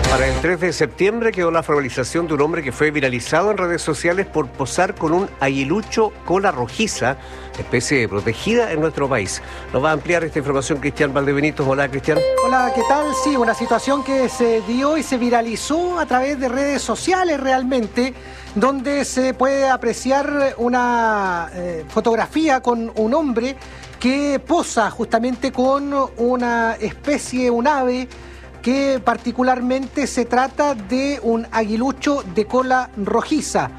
Para el 3 de septiembre quedó la formalización de un hombre que fue viralizado en redes sociales por posar con un aguilucho cola rojiza, especie protegida en nuestro país. Nos va a ampliar esta información Cristian Valdebenito. Hola, Cristian. Hola, ¿qué tal? Sí, una situación que se dio y se viralizó a través de redes sociales realmente, donde se puede apreciar una fotografía con un hombre que posa justamente con una especie, un ave, que particularmente se trata de un aguilucho de cola rojiza.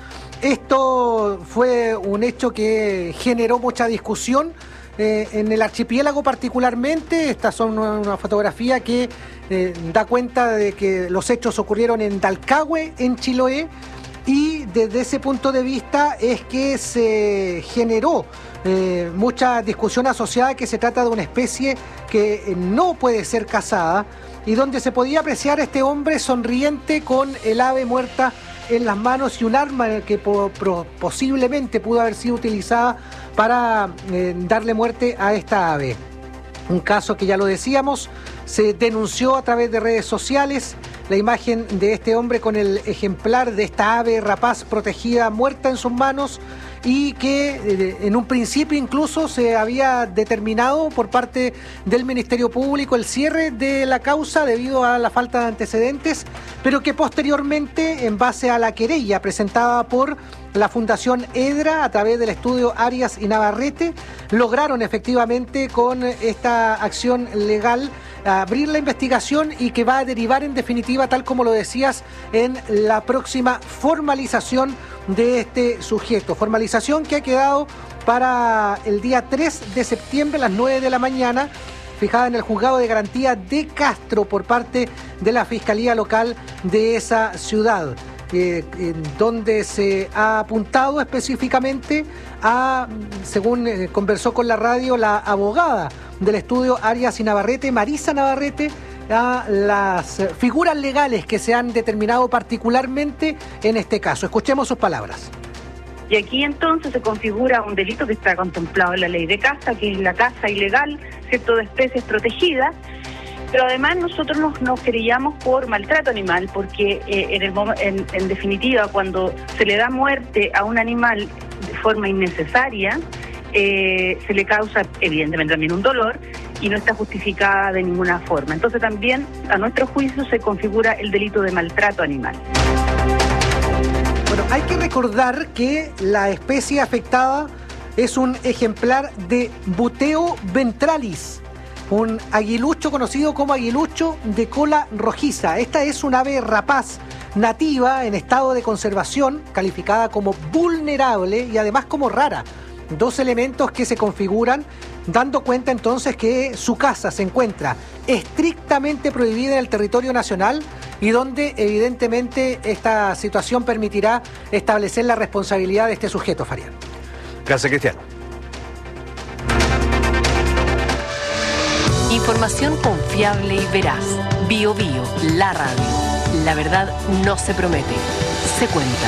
Esto fue un hecho que generó mucha discusión en el archipiélago particularmente. Estas son una fotografía que da cuenta de que los hechos ocurrieron en Dalcahue, en Chiloé, y desde ese punto de vista es que se generó mucha discusión asociada que se trata de una especie que no puede ser cazada, y donde se podía apreciar a este hombre sonriente con el ave muerta en las manos y un arma que posiblemente pudo haber sido utilizada para darle muerte a esta ave. Un caso que, ya lo decíamos, se denunció a través de redes sociales. La imagen de este hombre con el ejemplar de esta ave rapaz protegida muerta en sus manos, y que en un principio incluso se había determinado por parte del Ministerio Público el cierre de la causa debido a la falta de antecedentes, pero que posteriormente, en base a la querella presentada por la Fundación Edra a través del estudio Arias y Navarrete, lograron efectivamente con esta acción legal abrir la investigación, y que va a derivar en definitiva, tal como lo decías, en la próxima formalización de este sujeto. Formalización que ha quedado para el día 3 de septiembre a las 9 de la mañana, fijada en el Juzgado de Garantía de Castro por parte de la Fiscalía Local de esa ciudad, donde se ha apuntado específicamente a, según conversó con la radio la abogada del estudio Arias y Navarrete, Marisa Navarrete, a las figuras legales que se han determinado particularmente en este caso. Escuchemos sus palabras. Y aquí entonces se configura un delito que está contemplado en la ley de caza, que es la caza ilegal, ¿cierto?, de especies protegidas. Pero además nosotros nos querellamos por maltrato animal, porque en definitiva, cuando se le da muerte a un animal de forma innecesaria, se le causa evidentemente también un dolor y no está justificada de ninguna forma. Entonces también, a nuestro juicio, se configura el delito de maltrato animal. Bueno, hay que recordar que la especie afectada es un ejemplar de Buteo ventralis, un aguilucho conocido como aguilucho de cola rojiza. Esta es un ave rapaz nativa en estado de conservación, calificada como vulnerable y además como rara. Dos elementos que se configuran, dando cuenta entonces que su caza se encuentra estrictamente prohibida en el territorio nacional, y donde evidentemente esta situación permitirá establecer la responsabilidad de este sujeto, Farián. Gracias, Cristian. Información confiable y veraz. BioBio, la radio. La verdad no se promete, se cuenta.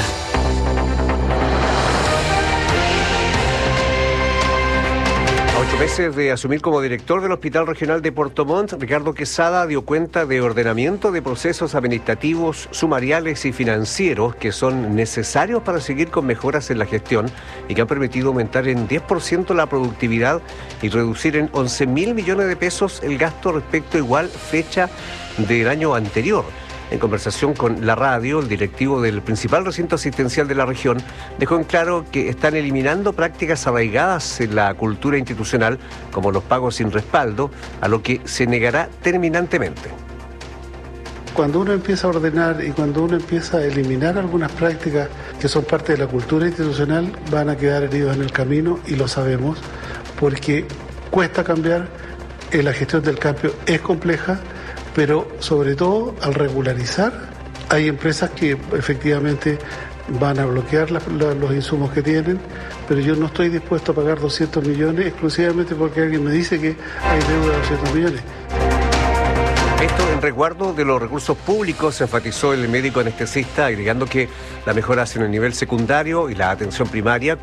A 8 meses de asumir como director del Hospital Regional de Puerto Montt, Ricardo Quesada dio cuenta de ordenamiento de procesos administrativos, sumariales y financieros que son necesarios para seguir con mejoras en la gestión y que han permitido aumentar en 10% la productividad y reducir en 11.000 millones de pesos el gasto respecto a igual fecha del año anterior. En conversación con la radio, el directivo del principal recinto asistencial de la región dejó en claro que están eliminando prácticas arraigadas en la cultura institucional, como los pagos sin respaldo, a lo que se negará terminantemente. Cuando uno empieza a ordenar y cuando uno empieza a eliminar algunas prácticas que son parte de la cultura institucional, van a quedar heridos en el camino, y lo sabemos, porque cuesta cambiar, la gestión del cambio es compleja, pero sobre todo al regularizar, hay empresas que efectivamente van a bloquear los insumos que tienen, pero yo no estoy dispuesto a pagar 200 millones exclusivamente porque alguien me dice que hay deuda de 200 millones. Esto en resguardo de los recursos públicos, se enfatizó el médico anestesista, agregando que la mejora en el nivel secundario y la atención primaria